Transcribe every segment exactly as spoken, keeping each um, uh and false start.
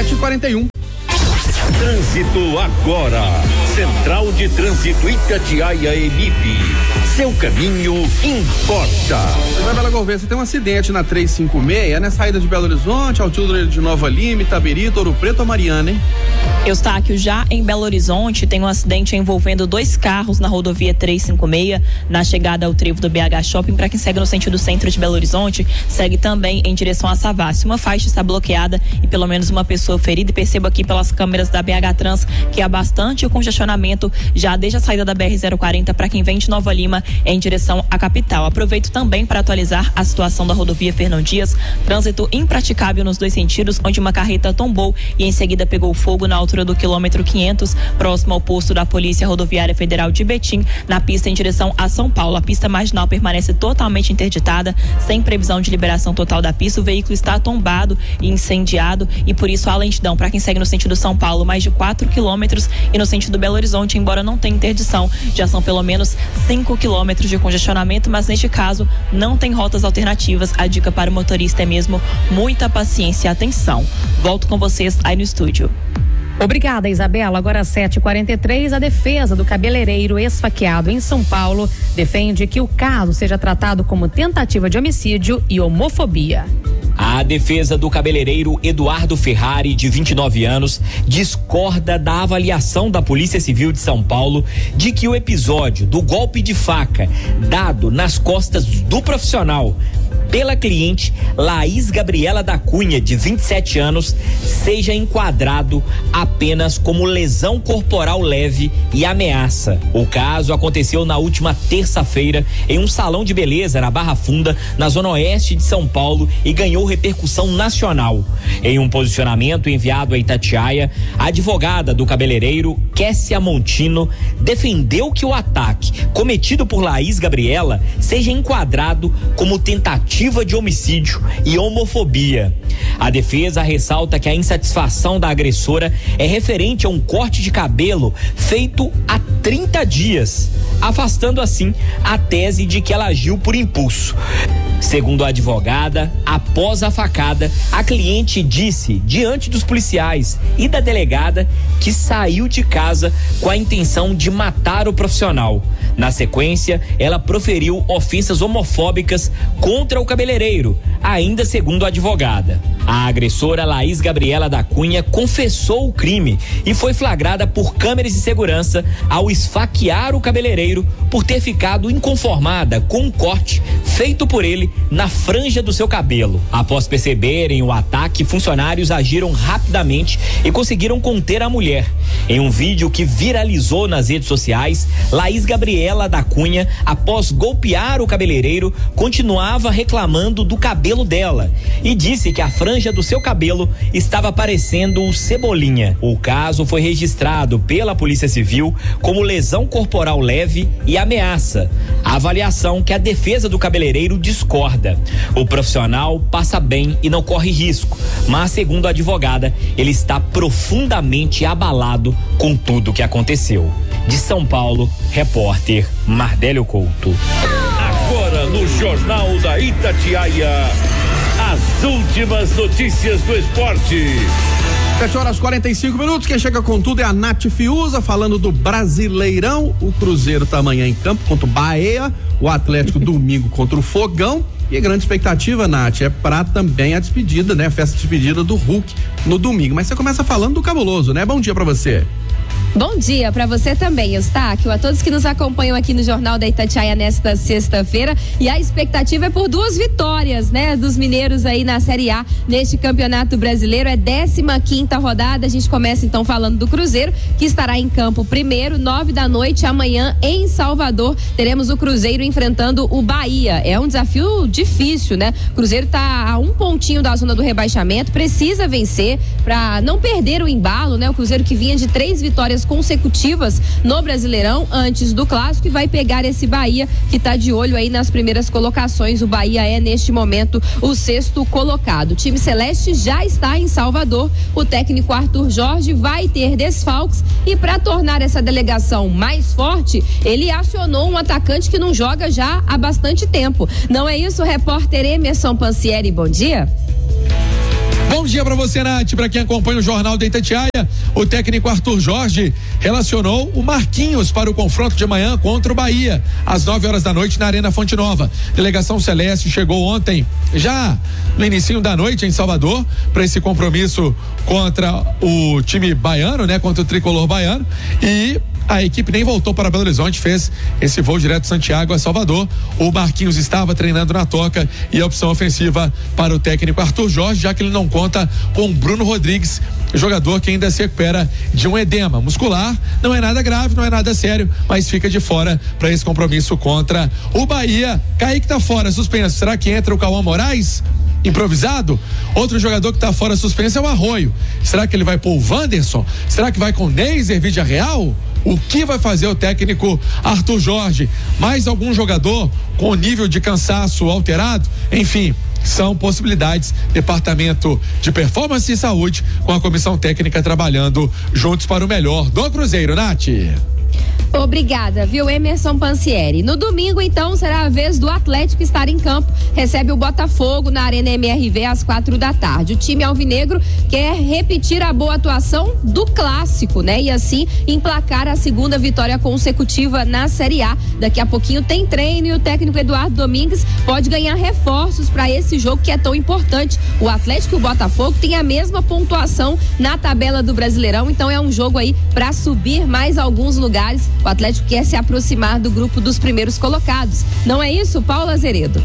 sete e quarenta e um. Trânsito agora. Central de Trânsito Itatiaia Emip. Seu caminho importa. Isabela Gouveia, você tem um acidente na trezentos e cinquenta e seis, é na saída de Belo Horizonte, altura de Nova Lima, Itabiri, Ouro Preto ou Mariana, hein? Eustáquio, já em Belo Horizonte, tem um acidente envolvendo dois carros na rodovia trezentos e cinquenta e seis, na chegada ao trevo do B H Shopping. Para quem segue no sentido centro de Belo Horizonte, segue também em direção a Savassi. Uma faixa está bloqueada e pelo menos uma pessoa ferida. E perceba aqui pelas câmeras da B H Trans que há bastante congestionamento já desde a saída da B R zero quarenta para quem vem de Nova Lima em direção à capital. Aproveito também para atualizar a situação da rodovia Fernão Dias. Trânsito impraticável nos dois sentidos, onde uma carreta tombou e em seguida pegou fogo na altura do quilômetro quinhentos, próximo ao posto da Polícia Rodoviária Federal de Betim, na pista em direção a São Paulo. A pista marginal permanece totalmente interditada, sem previsão de liberação total da pista. O veículo está tombado e incendiado e por isso há lentidão para quem segue no sentido São Paulo, mais de quatro quilômetros, e no sentido Belo Horizonte, embora não tenha interdição, já são pelo menos cinco quilômetros de congestionamento, mas neste caso não tem rotas alternativas. A dica para o motorista é mesmo muita paciência e atenção. Volto com vocês aí no estúdio. Obrigada, Isabela. Agora sete e quarenta e três, a defesa do cabeleireiro esfaqueado em São Paulo defende que o caso seja tratado como tentativa de homicídio e homofobia. A defesa do cabeleireiro Eduardo Ferrari, de vinte e nove anos, discorda da avaliação da Polícia Civil de São Paulo de que o episódio do golpe de faca dado nas costas do profissional pela cliente Laís Gabriela da Cunha, de vinte e sete anos, seja enquadrado apenas como lesão corporal leve e ameaça. O caso aconteceu na última terça-feira em um salão de beleza na Barra Funda, na zona oeste de São Paulo, e ganhou repercussão nacional. Em um posicionamento enviado a Itatiaia, a advogada do cabeleireiro, Kessia Montino, defendeu que o ataque cometido por Laís Gabriela seja enquadrado como tentativa de homicídio e homofobia. A defesa ressalta que a insatisfação da agressora é referente a um corte de cabelo feito há trinta dias, afastando assim a tese de que ela agiu por impulso. Segundo a advogada, após a facada, a cliente disse diante dos policiais e da delegada que saiu de casa com a intenção de matar o profissional. Na sequência, ela proferiu ofensas homofóbicas contra o cabeleireiro, ainda segundo a advogada. A agressora Laís Gabriela da Cunha confessou o crime e foi flagrada por câmeras de segurança ao esfaquear o cabeleireiro por ter ficado inconformada com um corte feito por ele na franja do seu cabelo. Após perceberem o ataque, funcionários agiram rapidamente e conseguiram conter a mulher. Em um vídeo que viralizou nas redes sociais, Laís Gabriela da Cunha, após golpear o cabeleireiro, continuava reclamando do cabelo dela e disse que a franja do seu cabelo estava parecendo o Cebolinha. O caso foi registrado pela Polícia Civil como lesão corporal leve e ameaça. A avaliação que a defesa do cabeleireiro discorda. O profissional passa bem e não corre risco, mas segundo a advogada, ele está profundamente abalado com tudo que aconteceu. De São Paulo, repórter Mardélio Couto. Agora no Jornal da Itatiaia, as últimas notícias do esporte. sete horas e quarenta e cinco minutos, quem chega com tudo é a Nath Fiuza, falando do Brasileirão. O Cruzeiro tá amanhã em campo contra o Bahia, o Atlético domingo contra o Fogão. E a grande expectativa, Nath, é para também a despedida, né? A festa de despedida do Hulk no domingo. Mas você começa falando do Cabuloso, né? Bom dia para você. Bom dia para você também, Eustáquio, a todos que nos acompanham aqui no Jornal da Itatiaia nesta sexta-feira. E a expectativa é por duas vitórias, né, dos mineiros aí na Série A neste Campeonato Brasileiro. É décima quinta rodada. A gente começa então falando do Cruzeiro, que estará em campo primeiro, nove da noite, amanhã em Salvador. Teremos o Cruzeiro enfrentando o Bahia. É um desafio difícil, né? O Cruzeiro tá a um pontinho da zona do rebaixamento, precisa vencer para não perder o embalo, né? O Cruzeiro que vinha de três vitórias consecutivas no Brasileirão antes do clássico, e vai pegar esse Bahia que está de olho aí nas primeiras colocações. O Bahia é neste momento o sexto colocado. O time celeste já está em Salvador. O técnico Arthur Jorge vai ter desfalques e para tornar essa delegação mais forte, ele acionou um atacante que não joga já há bastante tempo. Não é isso, repórter Emerson Pansieri? Bom dia. Bom dia para você, Nath. Para quem acompanha o Jornal da Itatiaia, o técnico Arthur Jorge relacionou o Marquinhos para o confronto de amanhã contra o Bahia, às nove horas da noite na Arena Fonte Nova. Delegação Celeste chegou ontem, já no início da noite em Salvador, para esse compromisso contra o time baiano, né? Contra o tricolor baiano, e a equipe nem voltou para Belo Horizonte, fez esse voo direto de Santiago a Salvador. O Marquinhos estava treinando na toca e a opção ofensiva para o técnico Arthur Jorge, já que ele não conta com o Bruno Rodrigues, jogador que ainda se recupera de um edema muscular. Não é nada grave, não é nada sério, mas fica de fora para esse compromisso contra o Bahia. Kaique tá fora, suspenso. Será que entra o Cauã Moraes? Improvisado? Outro jogador que está fora suspenso é o Arroio. Será que ele vai pôr o Wanderson? Será que vai com Neiser Vídea Real? O que vai fazer o técnico Arthur Jorge? Mais algum jogador com nível de cansaço alterado? Enfim, são possibilidades. Departamento de Performance e Saúde com a comissão técnica trabalhando juntos para o melhor do Cruzeiro. Nath. Obrigada, viu, Emerson Pansieri. No domingo, então, será a vez do Atlético estar em campo. Recebe o Botafogo na Arena M R V às quatro da tarde. O time alvinegro quer repetir a boa atuação do clássico, né? E assim emplacar a segunda vitória consecutiva na Série A. Daqui a pouquinho tem treino e o técnico Eduardo Domingues pode ganhar reforços para esse jogo que é tão importante. O Atlético e o Botafogo têm a mesma pontuação na tabela do Brasileirão, então é um jogo aí para subir mais alguns lugares. O Atlético quer se aproximar do grupo dos primeiros colocados. Não é isso, Paulo Azeredo?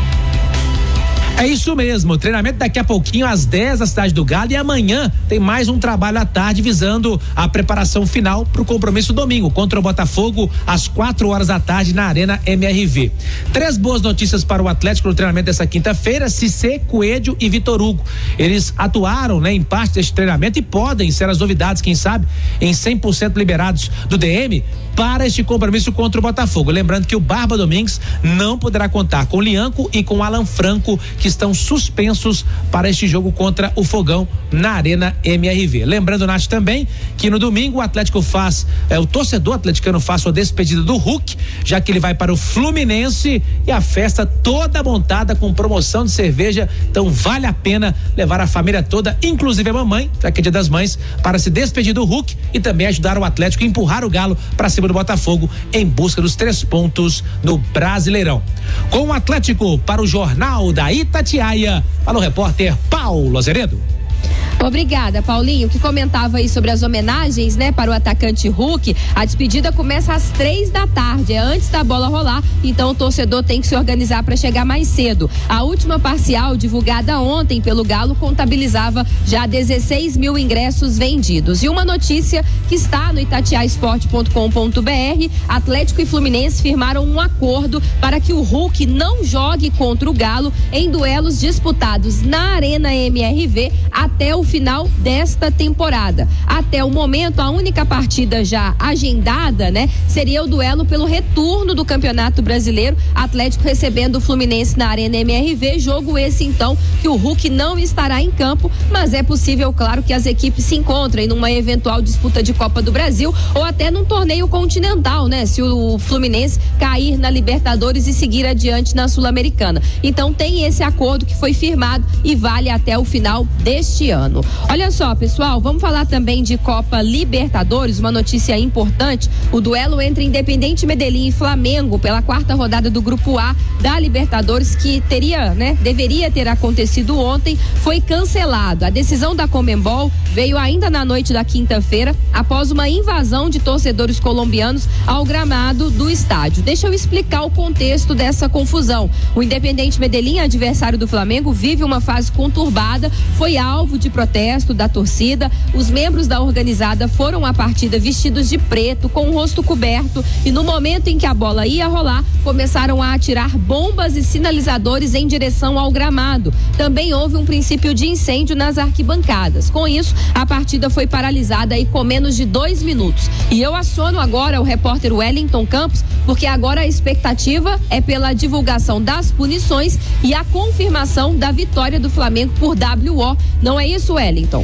É isso mesmo, treinamento daqui a pouquinho às dez da Cidade do Galo, e amanhã tem mais um trabalho à tarde visando a preparação final para o compromisso domingo contra o Botafogo às quatro horas da tarde na Arena M R V. Três boas notícias para o Atlético no treinamento dessa quinta-feira: Cissé, Coelho e Vitor Hugo. Eles atuaram, né, em parte deste treinamento e podem ser as novidades, quem sabe, em cem por cento liberados do D M para este compromisso contra o Botafogo. Lembrando que o Barba Domingues não poderá contar com o Lianco e com o Alan Franco, que estão suspensos para este jogo contra o Fogão na Arena M R V. Lembrando, Nath, também que no domingo o Atlético faz, é, o torcedor atleticano faz sua despedida do Hulk, já que ele vai para o Fluminense, e a festa toda montada com promoção de cerveja. Então vale a pena levar a família toda, inclusive a mamãe, já que é Dia das Mães, para se despedir do Hulk e também ajudar o Atlético a empurrar o Galo para cima do Botafogo em busca dos três pontos no Brasileirão. Com o Atlético para o Jornal da Itatiaia, fala o repórter Paulo Azeredo. Obrigada, Paulinho, que comentava aí sobre as homenagens, né, para o atacante Hulk. A despedida começa às três da tarde, é antes da bola rolar, então o torcedor tem que se organizar para chegar mais cedo. A última parcial, divulgada ontem pelo Galo, contabilizava já dezesseis mil ingressos vendidos. E uma notícia que está no itatiaia esporte ponto com ponto b r: Atlético e Fluminense firmaram um acordo para que o Hulk não jogue contra o Galo em duelos disputados na Arena M R V até o final desta temporada. Até o momento, a única partida já agendada, né, seria o duelo pelo retorno do Campeonato Brasileiro, Atlético recebendo o Fluminense na Arena M R V, jogo esse então que o Hulk não estará em campo, mas é possível, claro, que as equipes se encontrem numa eventual disputa de Copa do Brasil ou até num torneio continental, né, se o Fluminense cair na Libertadores e seguir adiante na Sul-Americana. Então tem esse acordo que foi firmado e vale até o final deste ano. Olha só, pessoal, vamos falar também de Copa Libertadores, uma notícia importante: o duelo entre Independente Medellín e Flamengo pela quarta rodada do Grupo A da Libertadores, que teria, né, deveria ter acontecido ontem, foi cancelado. A decisão da Conmebol veio ainda na noite da quinta-feira, após uma invasão de torcedores colombianos ao gramado do estádio. Deixa eu explicar o contexto dessa confusão. O Independente Medellín, adversário do Flamengo, vive uma fase conturbada, foi alvo de protesto da torcida. Os membros da organizada foram à partida vestidos de preto, com o rosto coberto, e no momento em que a bola ia rolar, começaram a atirar bombas e sinalizadores em direção ao gramado. Também houve um princípio de incêndio nas arquibancadas. Com isso, a partida foi paralisada aí com menos de dois minutos. E eu aciono agora o repórter Wellington Campos, porque agora a expectativa é pela divulgação das punições e a confirmação da vitória do Flamengo por W O. Não é isso, Wellington?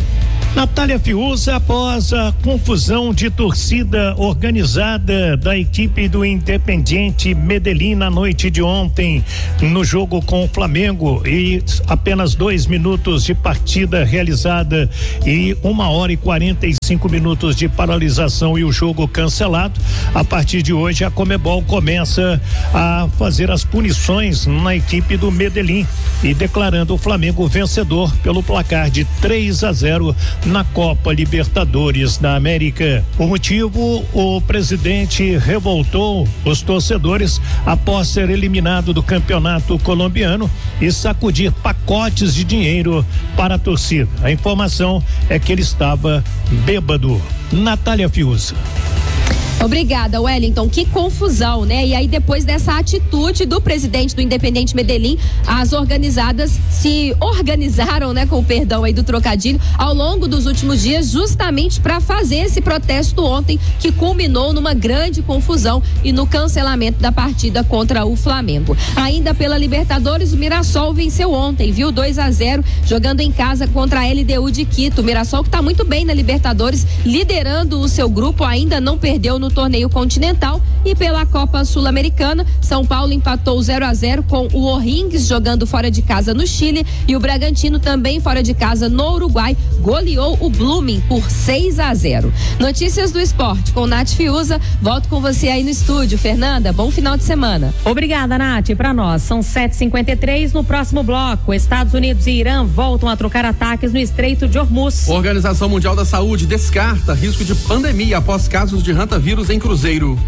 Natália Fiuza, após a confusão de torcida organizada da equipe do Independiente Medellín na noite de ontem, no jogo com o Flamengo, e apenas dois minutos de partida realizada e uma hora e quarenta e cinco minutos de paralisação e o jogo cancelado. A partir de hoje, a Conmebol começa a fazer as punições na equipe do Medellín e declarando o Flamengo vencedor pelo placar de três a zero na Copa Libertadores da América. O motivo, o presidente revoltou os torcedores após ser eliminado do campeonato colombiano e sacudir pacotes de dinheiro para a torcida. A informação é que ele estava bêbado. Natália Fiuza. Obrigada, Wellington. Que confusão, né? E aí, depois dessa atitude do presidente do Independiente Medellín, as organizadas se organizaram, né, com o perdão aí do trocadilho, ao longo dos últimos dias, justamente para fazer esse protesto ontem, que culminou numa grande confusão e no cancelamento da partida contra o Flamengo. Ainda pela Libertadores, o Mirassol venceu ontem, viu? dois a zero, jogando em casa contra a L D U de Quito. O Mirassol que tá muito bem na Libertadores, liderando o seu grupo, ainda não perdeu no torneio continental. E pela Copa Sul-Americana, São Paulo empatou zero a zero com o O'Higgins, jogando fora de casa no Chile, e o Bragantino também fora de casa no Uruguai goleou o Blooming por seis a zero. Notícias do esporte com Nath Fiuza. Volto com você aí no estúdio, Fernanda. Bom final de semana. Obrigada, Nath. Para nós são sete e cinquenta e três. No próximo bloco, Estados Unidos e Irã voltam a trocar ataques no Estreito de Hormuz. Organização Mundial da Saúde descarta risco de pandemia após casos de hantavírus em Cruzeiro.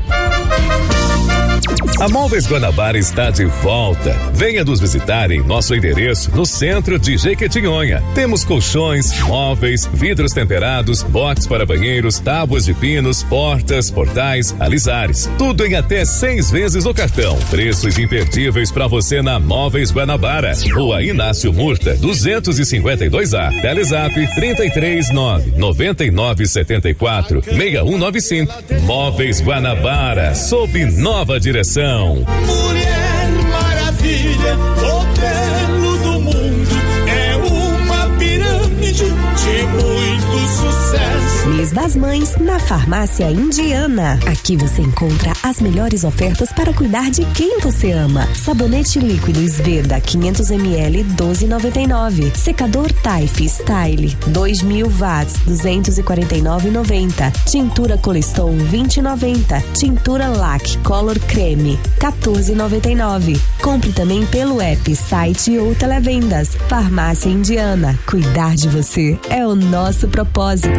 A Móveis Guanabara está de volta. Venha nos visitar em nosso endereço no centro de Jequitinhonha. Temos colchões, móveis, vidros temperados, box para banheiros, tábuas de pinos, portas, portais, alisares. Tudo em até seis vezes o cartão. Preços imperdíveis para você na Móveis Guanabara. Rua Inácio Murta, duzentos e cinquenta e dois A. Telezap trinta e três nove noventa e nove setenta e quatro seis um nove cinco. Móveis Guanabara, sob nova direção. Mulher Maravilha, o belo do mundo, é uma pirâmide de muito sucesso. Mês das Mães na Farmácia Indiana. Aqui você encontra as melhores ofertas para cuidar de quem você ama. Sabonete líquido Sveda quinhentos mililitros doze e noventa e nove. Secador Taif Style dois mil watts duzentos e quarenta e nove e noventa. Tintura Coleston vinte e noventa. Tintura Lac Color Creme quatorze e noventa e nove. Compre também pelo app, site ou televendas. Farmácia Indiana. Cuidar de você é o nosso propósito.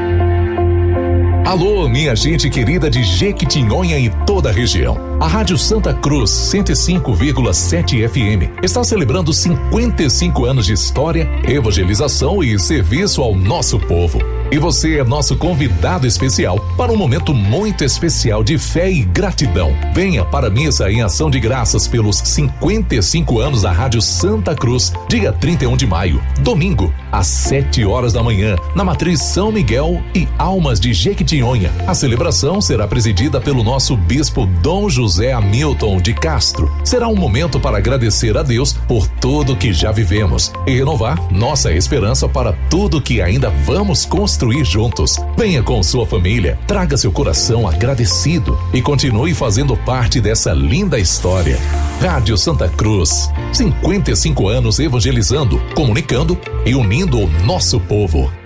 Alô, minha gente querida de Jequitinhonha e toda a região. A Rádio Santa Cruz cento e cinco vírgula sete F M está celebrando cinquenta e cinco anos de história, evangelização e serviço ao nosso povo. E você é nosso convidado especial para um momento muito especial de fé e gratidão. Venha para a missa em ação de graças pelos cinquenta e cinco anos da Rádio Santa Cruz, dia trinta e um de maio, domingo, às sete horas da manhã, na Matriz São Miguel e Almas de Jequitinhonha. A celebração será presidida pelo nosso bispo Dom José Hamilton de Castro. Será um momento para agradecer a Deus por tudo que já vivemos e renovar nossa esperança para tudo que ainda vamos construir juntos. Venha com sua família, traga seu coração agradecido e continue fazendo parte dessa linda história. Rádio Santa Cruz, cinquenta e cinco anos evangelizando, comunicando e unindo o nosso povo.